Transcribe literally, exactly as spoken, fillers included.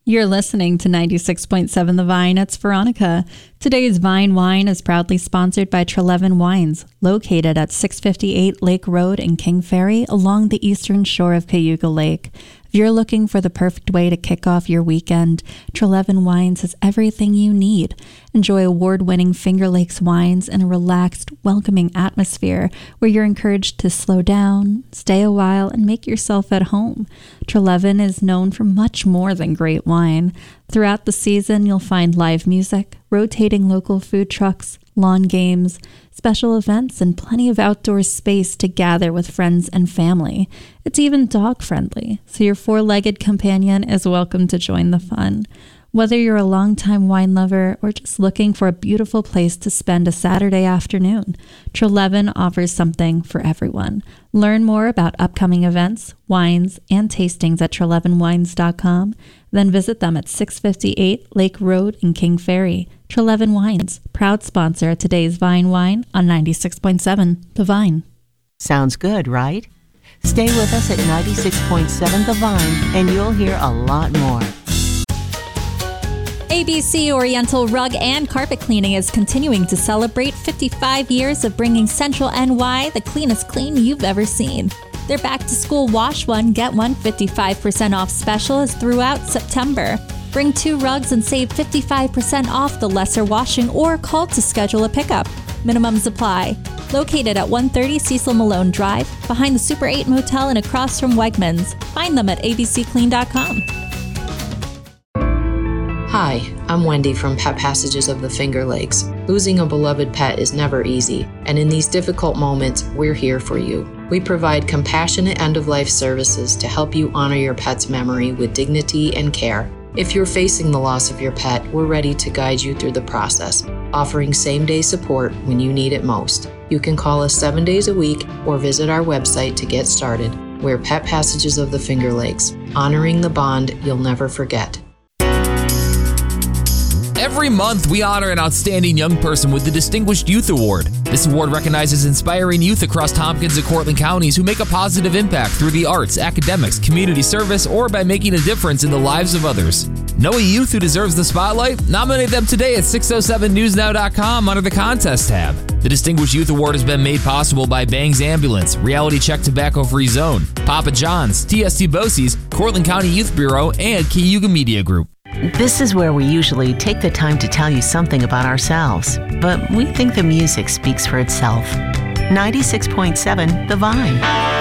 You're listening to ninety-six point seven The Vine. It's Veronica. Today's Vine Wine is proudly sponsored by Treleaven Wines, located at six fifty-eight Lake Road in King Ferry along the eastern shore of Cayuga Lake. If you're looking for the perfect way to kick off your weekend, Treleaven Wines has everything you need. Enjoy award-winning Finger Lakes wines in a relaxed, welcoming atmosphere where you're encouraged to slow down, stay a while, and make yourself at home. Treleaven is known for much more than great wine. Throughout the season, you'll find live music, rotating local food trucks, lawn games, special events, and plenty of outdoor space to gather with friends and family. It's even dog-friendly, so your four-legged companion is welcome to join the fun. Whether you're a longtime wine lover or just looking for a beautiful place to spend a Saturday afternoon, Treleaven offers something for everyone. Learn more about upcoming events, wines, and tastings at treleaven wines dot com. Then visit them at six fifty-eight Lake Road in King Ferry. Treleaven Wines, proud sponsor of today's Vine Wine on ninety-six point seven The Vine. Sounds good, right? Stay with us at ninety-six point seven The Vine and you'll hear a lot more. A B C Oriental Rug and Carpet Cleaning is continuing to celebrate fifty-five years of bringing Central N Y the cleanest clean you've ever seen. Their back-to-school Wash One, Get One fifty-five percent off special is throughout September. Bring two rugs and save fifty-five percent off the lesser washing or call to schedule a pickup. Minimums apply. Located at one thirty Cecil Malone Drive, behind the Super eight Motel and across from Wegmans. Find them at a b c clean dot com. Hi, I'm Wendy from Pet Passages of the Finger Lakes. Losing a beloved pet is never easy, and in these difficult moments, we're here for you. We provide compassionate end-of-life services to help you honor your pet's memory with dignity and care. If you're facing the loss of your pet, we're ready to guide you through the process, offering same-day support when you need it most. You can call us seven days a week or visit our website to get started. We're Pet Passages of the Finger Lakes, honoring the bond you'll never forget. Every month, we honor an outstanding young person with the Distinguished Youth Award. This award recognizes inspiring youth across Tompkins and Cortland counties who make a positive impact through the arts, academics, community service, or by making a difference in the lives of others. Know a youth who deserves the spotlight? Nominate them today at six oh seven news now dot com under the Contest tab. The Distinguished Youth Award has been made possible by Bangs Ambulance, Reality Check Tobacco Free Zone, Papa John's, T S T Bosie's, Cortland County Youth Bureau, and Cayuga Media Group. This is where we usually take the time to tell you something about ourselves, but we think the music speaks for itself. ninety-six point seven The Vine.